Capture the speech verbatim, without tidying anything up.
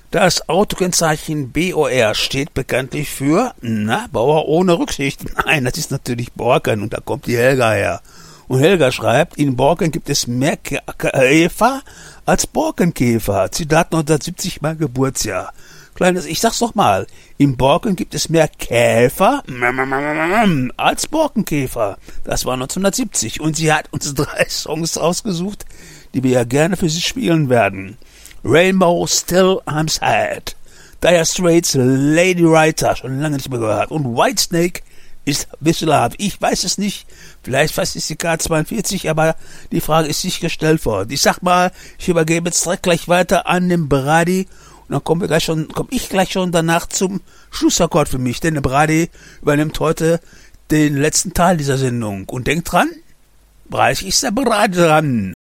Das Autokennzeichen B O R steht bekanntlich für, na, Bauer ohne Rücksicht. Nein, das ist natürlich Borken und da kommt die Helga her. Und Helga schreibt, in Borken gibt es mehr Käfer als Borkenkäfer. Zitat neunzehnhundertsiebzig, mein Geburtsjahr. Kleines, ich sag's doch mal, in Borken gibt es mehr Käfer als Borkenkäfer. Das war neunzehnhundertsiebzig und sie hat uns drei Songs ausgesucht, die wir ja gerne für sie spielen werden. Rainbow, Still I'm Sad. Dire Straits, Lady Writer, schon lange nicht mehr gehört. Und Whitesnake ist Whistle. Ich weiß es nicht. Vielleicht weiß es die K zweiundvierzig, aber die Frage ist nicht gestellt worden. Ich sag mal, ich übergebe jetzt direkt gleich weiter an den Brady. Und dann kommen wir gleich schon, komme ich gleich schon danach zum Schlussakkord für mich. Denn der Brady übernimmt heute den letzten Teil dieser Sendung. Und denkt dran, Brady ist der Brady dran.